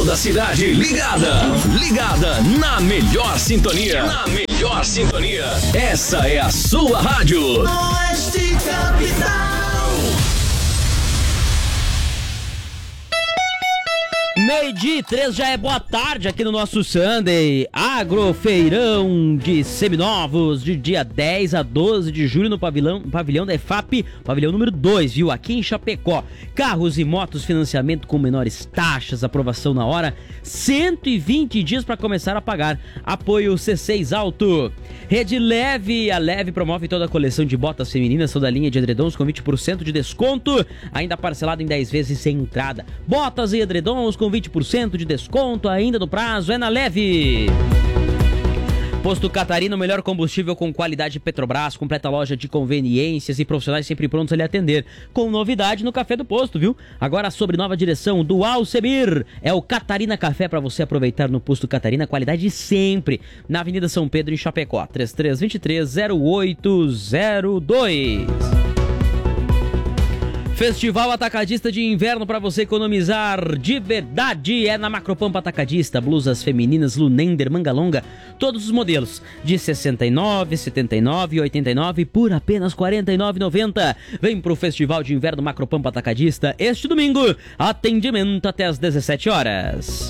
Toda a cidade ligada na melhor sintonia. Essa é a sua rádio. Oeste Capital. 12:03 já é boa tarde aqui no nosso Sunday Agrofeirão de Seminovos, de dia 10 a 12 de julho no pavilhão da EFAP, pavilhão número 2, viu? Aqui em Chapecó. Carros e motos, financiamento com menores taxas, aprovação na hora, 120 dias para começar a pagar. Apoio C6 Auto. Rede Leve, a Leve promove toda a coleção de botas femininas, toda a linha de edredons com 20% de desconto, ainda parcelado em 10 vezes sem entrada. Botas e edredons com 20% de desconto ainda no prazo, é na Leve. Posto Catarina, o melhor combustível com qualidade Petrobras, completa loja de conveniências e profissionais sempre prontos a lhe atender. Com novidade no Café do Posto, viu? Agora sobre nova direção do Alcemir. É o Catarina Café para você aproveitar no Posto Catarina, qualidade sempre. Na Avenida São Pedro, em Chapecó, 3323-0802. Festival Atacadista de Inverno para você economizar de verdade. É na Macropampa Atacadista. Blusas femininas Lunender, manga longa, todos os modelos de 69, 79 e 89 por apenas R$ 49,90. Vem pro Festival de Inverno Macropampa Atacadista este domingo. Atendimento até às 17 horas.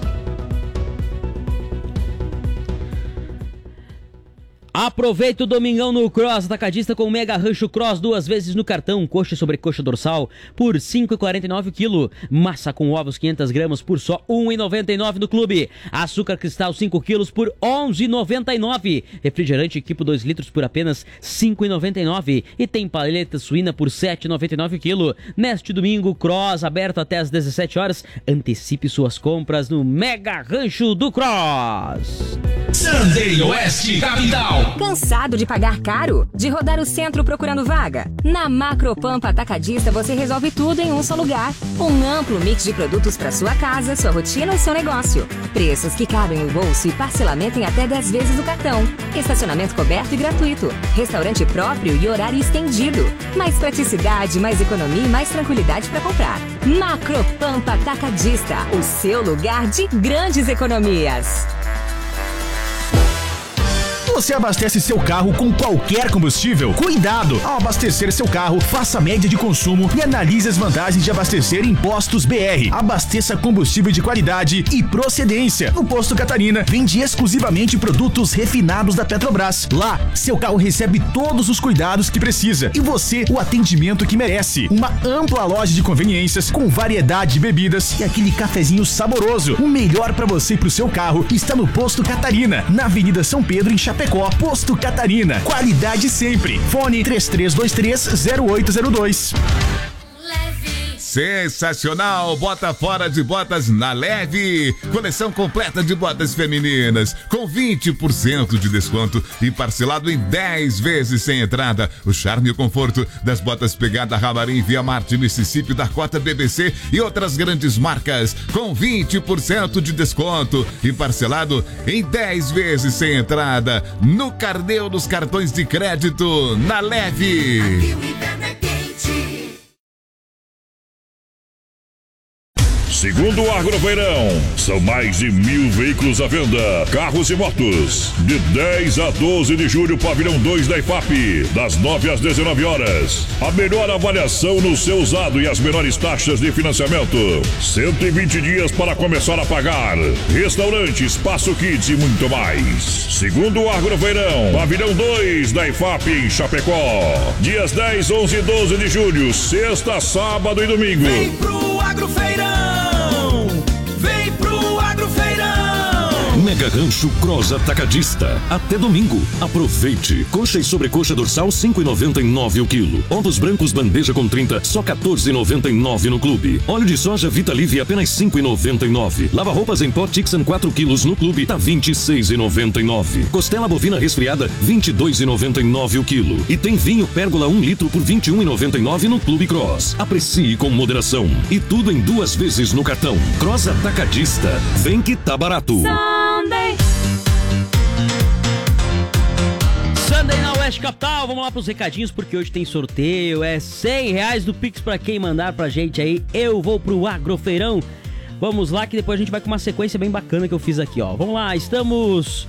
Aproveita o domingão no Cross Atacadista com Mega Rancho Cross 2 vezes no cartão. Coxa e sobrecoxa dorsal por R$ 5,49 o quilo. Massa com ovos 500 gramas por só R$ 1,99 no clube. Açúcar cristal 5 quilos por R$ 11,99. Refrigerante Equipo 2 litros por apenas R$ 5,99. E tem paleta suína por R$ 7,99 o quilo. Neste domingo, Cross aberto até às 17 horas. Antecipe suas compras no Mega Rancho do Cross. Sunday Oeste Capital. Cansado de pagar caro? De rodar o centro procurando vaga? Na Macropampa Atacadista você resolve tudo em um só lugar. Um amplo mix de produtos para sua casa, sua rotina ou seu negócio. Preços que cabem no bolso e parcelamento em até 10 vezes no cartão. Estacionamento coberto e gratuito. Restaurante próprio e horário estendido. Mais praticidade, mais economia e mais tranquilidade para comprar. Macropampa Atacadista, o seu lugar de grandes economias. Você abastece seu carro com qualquer combustível? Cuidado! Ao abastecer seu carro, faça a média de consumo e analise as vantagens de abastecer em Postos BR. Abasteça combustível de qualidade e procedência. No Posto Catarina, vende exclusivamente produtos refinados da Petrobras. Lá, seu carro recebe todos os cuidados que precisa e você o atendimento que merece. Uma ampla loja de conveniências com variedade de bebidas e aquele cafezinho saboroso. O melhor para você e pro seu carro está no Posto Catarina, na Avenida São Pedro, em Chapecó. Posto Catarina, qualidade sempre. Fone 3323-0802. Sensacional! Bota fora de botas na Leve. Coleção completa de botas femininas com 20% de desconto e parcelado em 10 vezes sem entrada. O charme e o conforto das botas Pegada Ramarim, Via Marte, Mississippi, Dakota, BBC e outras grandes marcas com 20% de desconto e parcelado em 10 vezes sem entrada no carnê dos cartões de crédito na Leve. Segundo o Agrofeirão, são mais de 1.000 veículos à venda, carros e motos. De 10 a 12 de julho, pavilhão 2 da IFAP, das 9 às 19 horas. A melhor avaliação no seu usado e as menores taxas de financiamento. 120 dias para começar a pagar. Restaurante, espaço kids e muito mais. Segundo o Agrofeirão, pavilhão 2 da IFAP em Chapecó. Dias 10, 11 e 12 de julho, sexta, sábado e domingo. Vem pro Agrofeirão! Vem pro Agrofeirão! Mega Rancho Cross Atacadista. Até domingo. Aproveite. Coxa e sobrecoxa dorsal 5,99 o quilo. Ovos brancos bandeja com 30, só 14,99 no clube. Óleo de soja Vita Livre apenas 5,99. Lava roupas em pó Tixan 4 quilos no clube tá 26,99. Costela bovina resfriada 22,99 o quilo. E tem vinho Pérgola 1 litro por 21,99 no Clube Cross. Aprecie com moderação. E tudo em 2 vezes no cartão. Cross Atacadista. Vem que tá barato. Sunday na Oeste Capital, vamos lá pros recadinhos porque hoje tem sorteio, é R$100 do Pix pra quem mandar pra gente aí. Eu vou pro Agrofeirão. Vamos lá, que depois a gente vai com uma sequência bem bacana que eu fiz aqui, ó. Vamos lá, estamos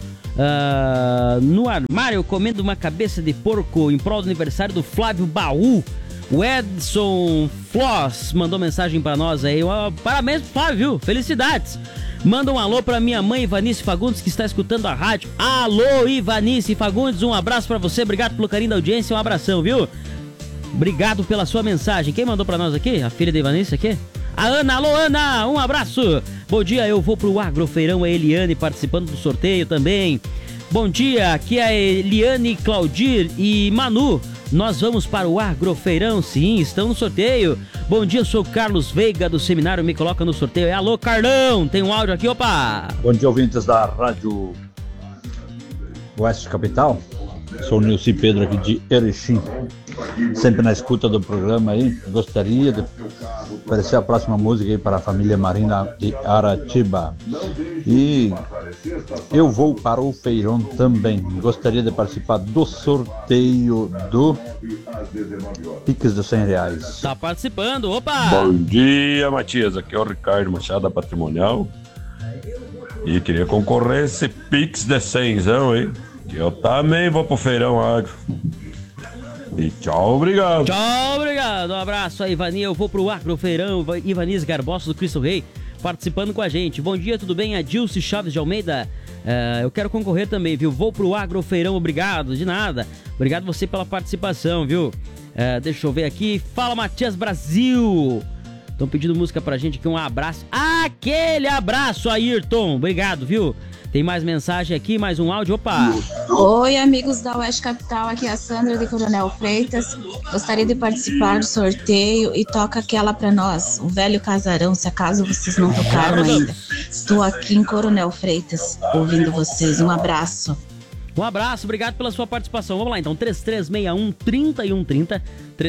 no armário comendo uma cabeça de porco em prol do aniversário do Flávio Baú. O Edson Floss mandou mensagem pra nós aí. Parabéns pro Flávio, viu? Felicidades. Manda um alô pra minha mãe, Ivanice Fagundes, que está escutando a rádio. Alô, Ivanice Fagundes, um abraço pra você. Obrigado pelo carinho da audiência, um abração, viu? Obrigado pela sua mensagem. Quem mandou pra nós aqui? A filha da Ivanice aqui? A Ana. Alô, Ana, um abraço. Bom dia, eu vou pro Agrofeirão. A Eliane participando do sorteio também. Bom dia, aqui é a Eliane, Claudir e Manu. Nós vamos para o Agrofeirão, sim, estão no sorteio. Bom dia, eu sou o Carlos Veiga do Seminário, me coloca no sorteio. Alô, Carlão, tem um áudio aqui, opa! Bom dia, ouvintes da Rádio Oeste Capital. Sou o Nilce Pedro aqui de Erechim, sempre na escuta do programa aí. Gostaria de oferecer a próxima música aí para a família Marina de Aratiba. E eu vou para o feirão também. Gostaria de participar do sorteio do Pix de R$100. Tá participando, opa! Bom dia, Matias. Aqui é o Ricardo Machado da Patrimonial. E queria concorrer a esse Pix de 100, hein? Que eu também vou pro feirão agro. E tchau, obrigado. Tchau, obrigado. Um abraço aí, Ivani. Eu vou pro Agrofeirão. Ivanise Garbosa do Cristo Rei participando com a gente. Bom dia, tudo bem? A Dilce Chaves de Almeida. Eu quero concorrer também, viu? Vou pro Agrofeirão, obrigado. De nada. Obrigado você pela participação, viu? Deixa eu ver aqui. Fala, Matias Brasil. Estão pedindo música pra gente aqui, um abraço. Aquele abraço, Ayrton. Obrigado, viu? Tem mais mensagem aqui, mais um áudio. Opa! Oi, amigos da Oeste Capital, aqui é a Sandra de Coronel Freitas. Gostaria de participar do sorteio e toca aquela pra nós, o Velho Casarão, se acaso vocês não tocaram ainda. Estou aqui em Coronel Freitas, ouvindo vocês. Um abraço. Um abraço, obrigado pela sua participação. Vamos lá então, 3361-3130,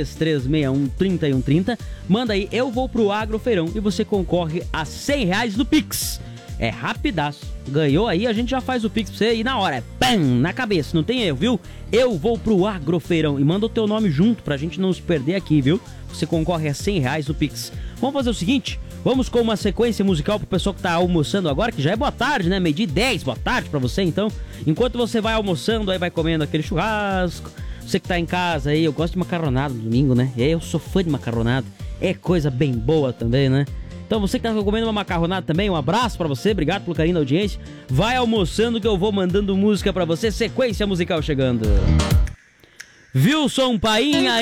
3361-3130. Manda aí, eu vou pro Agrofeirão e você concorre a R$100 do Pix. É rapidaço. Ganhou aí, a gente já faz o Pix pra você e na hora, é pam, na cabeça, não tem erro, viu? Eu vou pro Agrofeirão e manda o teu nome junto pra gente não se perder aqui, viu? Você concorre a R$100 do Pix. Vamos fazer o seguinte, vamos com uma sequência musical pro pessoal que tá almoçando agora, que já é boa tarde, né? 12h10, boa tarde pra você então. Enquanto você vai almoçando, aí vai comendo aquele churrasco. Você que tá em casa aí, eu gosto de macarronada no domingo, né? Eu sou fã de macarronada, é coisa bem boa também, né? Então você que tá comendo uma macarronada também, um abraço pra você, obrigado pelo carinho da audiência. Vai almoçando que eu vou mandando música pra você, sequência musical chegando. Wilson Painha